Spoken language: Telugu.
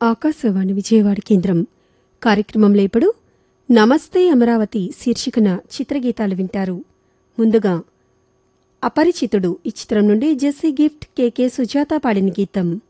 ఆకాశవాణి విజయవాడ కేంద్రం కార్యక్రమంలో ఇప్పుడు నమస్తే అమరావతి శీర్షికన చిత్రగీతాలు వింటారు. ముందుగా అపరిచితుడు ఈ చిత్రం నుండి జెస్సీ గిఫ్ట్, కెకే సుజాత పాడిన గీతం.